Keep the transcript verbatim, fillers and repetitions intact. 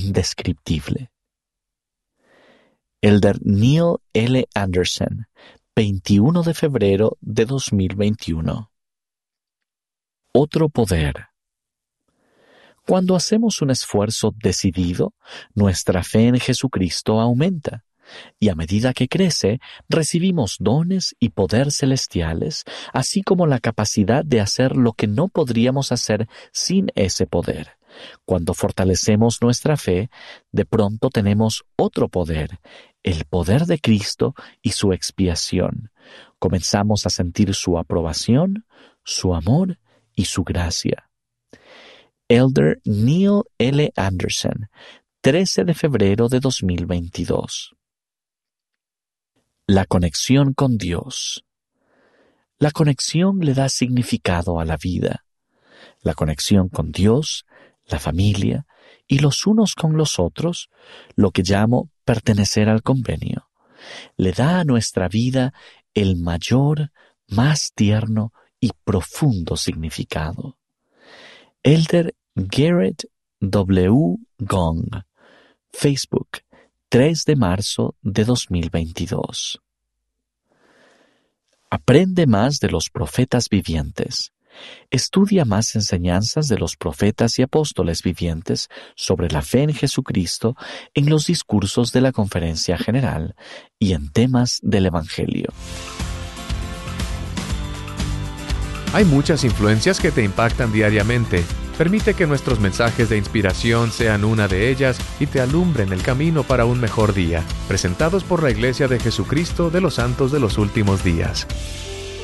indescriptible. Elder Neil L. Anderson, veintiuno de febrero de dos mil veintiuno. Otro poder. Cuando hacemos un esfuerzo decidido, nuestra fe en Jesucristo aumenta, y a medida que crece, recibimos dones y poder celestiales, así como la capacidad de hacer lo que no podríamos hacer sin ese poder. Cuando fortalecemos nuestra fe, de pronto tenemos otro poder, el poder de Cristo y su expiación. Comenzamos a sentir su aprobación, su amor y su gracia. Elder Neil L. Anderson, trece de febrero de dos mil veintidós. La conexión con Dios. La conexión le da significado a la vida. La conexión con Dios, la familia y los unos con los otros, lo que llamo pertenecer al convenio, le da a nuestra vida el mayor, más tierno y profundo significado. Elder Garrett W. Gong, Facebook, tres de marzo de dos mil veintidós. Aprende más de los profetas vivientes. Estudia más enseñanzas de los profetas y apóstoles vivientes sobre la fe en Jesucristo en los discursos de la Conferencia General y en temas del Evangelio. Hay muchas influencias que te impactan diariamente. Permite que nuestros mensajes de inspiración sean una de ellas y te alumbren el camino para un mejor día. Presentados por la Iglesia de Jesucristo de los Santos de los Últimos Días.